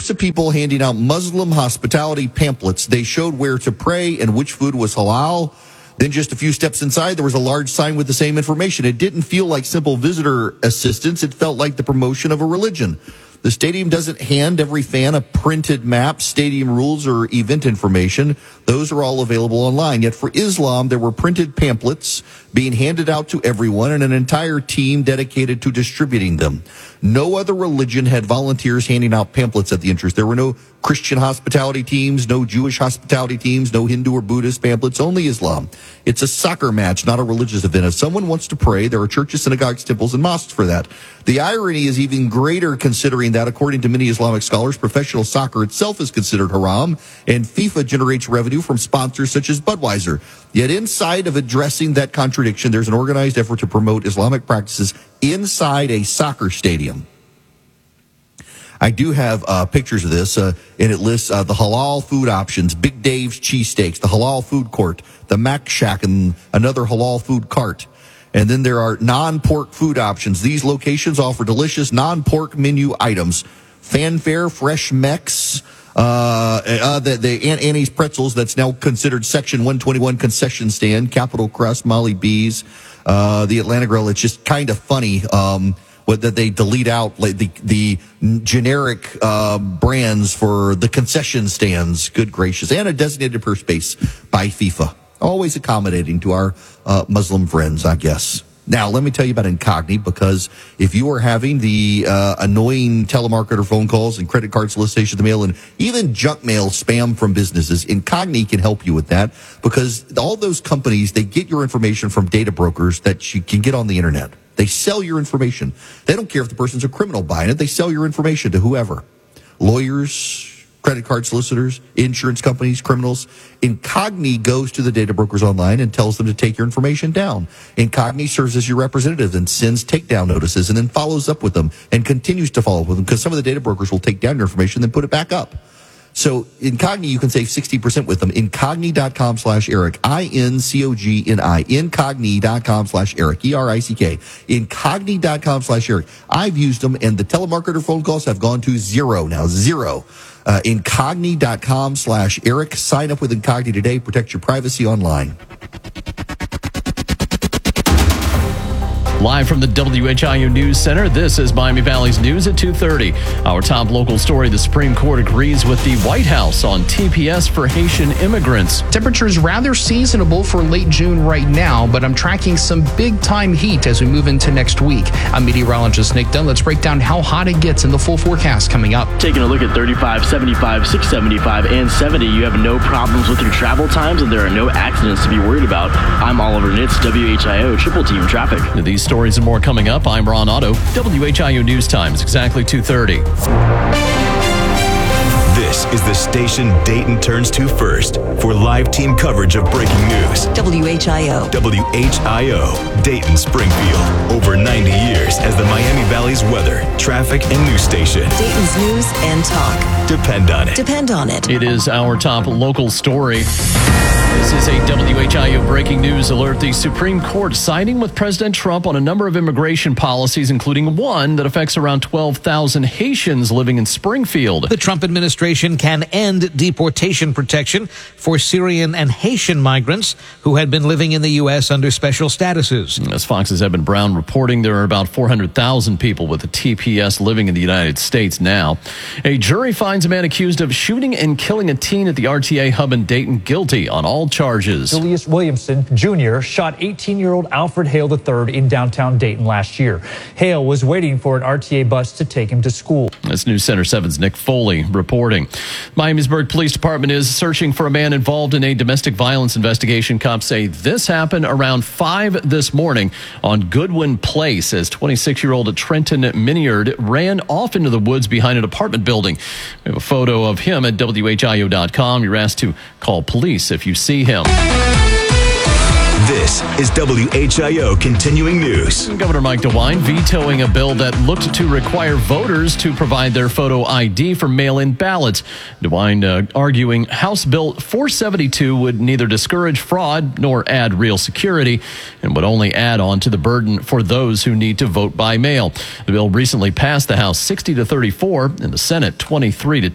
groups of people handing out Muslim hospitality pamphlets. They showed where to pray and which food was halal. Then just a few steps inside, there was a large sign with the same information. It didn't feel like simple visitor assistance. It felt like the promotion of a religion. The stadium doesn't hand every fan a printed map, stadium rules, or event information. Those are all available online. Yet for Islam, there were printed pamphlets being handed out to everyone and an entire team dedicated to distributing them. No other religion had volunteers handing out pamphlets at the entrance. There were no Christian hospitality teams, no Jewish hospitality teams, no Hindu or Buddhist pamphlets, only Islam. It's a soccer match, not a religious event. If someone wants to pray, there are churches, synagogues, temples, and mosques for that. The irony is even greater considering that, according to many Islamic scholars, professional soccer itself is considered haram, and FIFA generates revenue from sponsors such as Budweiser. Yet inside of addressing that contradiction, there's an organized effort to promote Islamic practices inside a soccer stadium. I do have pictures of this, and it lists the halal food options, Big Dave's Cheesesteaks, the halal food court, the Mac Shack, and another halal food cart. And then there are non-pork food options. These locations offer delicious non-pork menu items. Fanfare, Fresh Mex, the Aunt Annie's Pretzels, that's now considered Section 121 concession stand, Capital Crust, Molly B's, the Atlanta Grill. It's just kind of funny that they delete out like the generic brands for the concession stands. Good gracious. And a designated per space by FIFA. Always accommodating to our Muslim friends, I guess. Now, let me tell you about Incogni, because if you are having the annoying telemarketer phone calls and credit card solicitation in the mail and even junk mail spam from businesses, Incogni can help you with that, because all those companies, they get your information from data brokers that you can get on the internet. They sell your information. They don't care if the person's a criminal buying it. They sell your information to whoever. Lawyers, credit card solicitors, insurance companies, criminals. Incogni goes to the data brokers online and tells them to take your information down. Incogni serves as your representative and sends takedown notices and then follows up with them and continues to follow up with them, because some of the data brokers will take down your information and then put it back up. So Incogni, you can save 60% with them. Incogni.com/Eric. INCOGNI. Incogni.com/Eric. ERICK. Incogni.com/Eric. I've used them, and the telemarketer phone calls have gone to zero now. Zero. Incogni.com/Eric. Sign up with Incogni today. Protect your privacy online. Live from the WHIO News Center, this is Miami Valley's News at 2:30. Our top local story, the Supreme Court agrees with the White House on TPS for Haitian immigrants. Temperatures rather seasonable for late June right now, but I'm tracking some big-time heat as we move into next week. I'm meteorologist Nick Dunn. Let's break down how hot it gets in the full forecast coming up. Taking a look at 35, 75, 675, and 70, you have no problems with your travel times, and there are no accidents to be worried about. I'm Oliver Nitz, WHIO Triple Team Traffic. These stories and more coming up. I'm Ron Otto. WHIO News Time is exactly 2:30. This is the station Dayton turns to first for live team coverage of breaking news. WHIO. WHIO, Dayton Springfield. Over 90 years as the Miami Valley's weather, traffic, and news station. Dayton's news and talk. Depend on it. Depend on it. It is our top local story. This is a WHIO breaking news alert. The Supreme Court siding with President Trump on a number of immigration policies, including one that affects around 12,000 Haitians living in Springfield. The Trump administration can end deportation protection for Syrian and Haitian migrants who had been living in the U.S. under special statuses. As Fox's Eben Brown reporting, there are about 400,000 people with a TPS living in the United States now. A jury finds a man accused of shooting and killing a teen at the RTA hub in Dayton guilty on all charges. Julius Williamson Jr. shot 18-year-old Alfred Hale III in downtown Dayton last year. Hale was waiting for an RTA bus to take him to school. That's News Center 7's Nick Foley reporting. Miamisburg Police Department is searching for a man involved in a domestic violence investigation. Cops say this happened around 5 this morning on Goodwin Place as 26-year-old Trenton Miniard ran off into the woods behind an apartment building. We have a photo of him at WHIO.com. You're asked to call police if you see him. This is WHIO Continuing News. Governor Mike DeWine vetoing a bill that looked to require voters to provide their photo ID for mail-in ballots. DeWine arguing House Bill 472 would neither discourage fraud nor add real security and would only add on to the burden for those who need to vote by mail. The bill recently passed the House 60-34 and the Senate 23-10.